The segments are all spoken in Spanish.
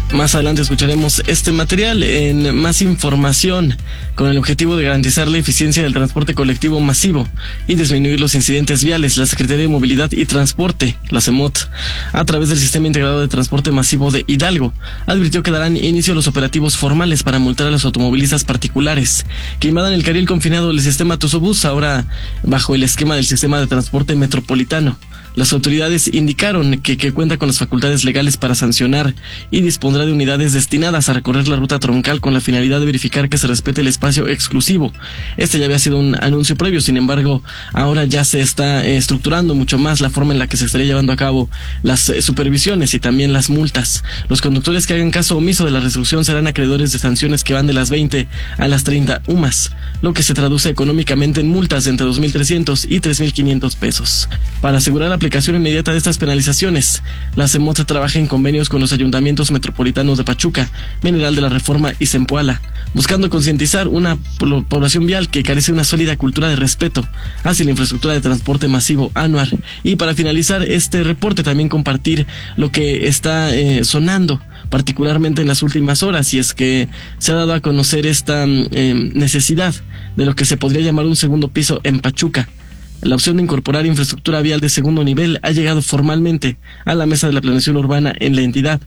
Más adelante escucharemos este material en más información con el objetivo de garantizar la eficiencia del transporte colectivo masivo y disminuir los incidentes viales. La Secretaría de Movilidad y Transporte, la CEMOT, a través del Sistema Integrado de Transporte Masivo de Hidalgo, advirtió que darán inicio a los operativos formales para multar a los automovilistas particulares que invadan el carril confinado del sistema Tusobús, ahora bajo el esquema del Sistema de Transporte Metropolitano. Las autoridades indicaron que cuenta con las facultades legales para sancionar y dispondrá de unidades destinadas a recorrer la ruta troncal con la finalidad de verificar que se respete el espacio exclusivo. Este ya había sido un anuncio previo, sin embargo, ahora ya se está estructurando mucho más la forma en la que se estaría llevando a cabo las supervisiones y también las multas. Los conductores que hagan caso omiso de la resolución serán acreedores de sanciones que van de las 20 a las 30 UMAS, lo que se traduce económicamente en multas de entre 2.300 y 3.500 pesos. Para asegurar la aplicación inmediata de estas penalizaciones, la CEMOT trabaja en convenios con los ayuntamientos metropolitanos de Pachuca, Mineral de la Reforma y Zempoala, buscando concientizar una población vial que carece de una sólida cultura de respeto hacia la infraestructura de transporte masivo ANUAR. Y para finalizar este reporte, también compartir lo que está sonando particularmente en las últimas horas, y es que se ha dado a conocer esta necesidad de lo que se podría llamar un segundo piso en Pachuca. La opción de incorporar infraestructura vial de segundo nivel ha llegado formalmente a la mesa de la planeación urbana en la entidad.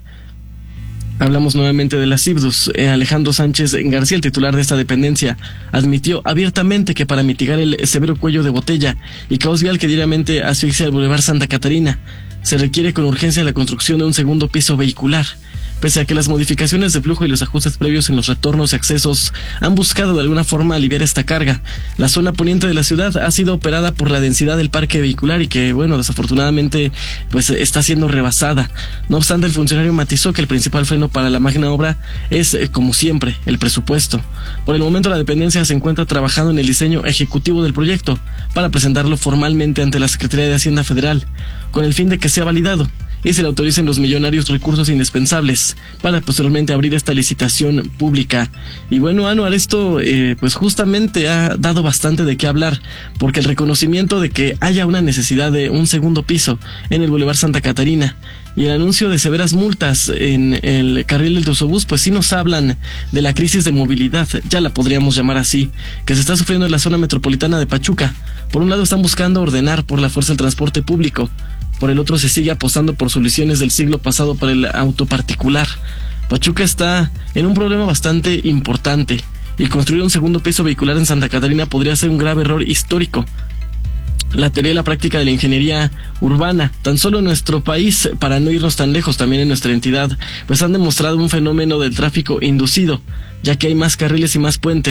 Hablamos nuevamente de la CIBDUS. Alejandro Sánchez García, el titular de esta dependencia, admitió abiertamente que para mitigar el severo cuello de botella y caos vial que diariamente asfixia el Boulevard Santa Catarina, se requiere con urgencia la construcción de un segundo piso vehicular. Pese a que las modificaciones de flujo y los ajustes previos en los retornos y accesos han buscado de alguna forma aliviar esta carga, la zona poniente de la ciudad ha sido operada por la densidad del parque vehicular y que, bueno, desafortunadamente, pues está siendo rebasada. No obstante, el funcionario matizó que el principal freno para la magna obra es, como siempre, el presupuesto. Por el momento, la dependencia se encuentra trabajando en el diseño ejecutivo del proyecto para presentarlo formalmente ante la Secretaría de Hacienda Federal, con el fin de que sea validado y se le autoricen los millonarios recursos indispensables para posteriormente abrir esta licitación pública. Y bueno, Anuar, esto pues justamente ha dado bastante de qué hablar, porque el reconocimiento de que haya una necesidad de un segundo piso en el Boulevard Santa Catarina y el anuncio de severas multas en el carril del Tusobús, pues sí nos hablan de la crisis de movilidad, ya la podríamos llamar así, que se está sufriendo en la zona metropolitana de Pachuca. Por un lado están buscando ordenar por la fuerza el transporte público, por el otro se sigue apostando por soluciones del siglo pasado para el auto particular. Pachuca está en un problema bastante importante y construir un segundo piso vehicular en Santa Catarina podría ser un grave error histórico. La teoría y la práctica de la ingeniería urbana, tan solo en nuestro país, para no irnos tan lejos, también en nuestra entidad, pues han demostrado un fenómeno del tráfico inducido, ya que hay más carriles y más puentes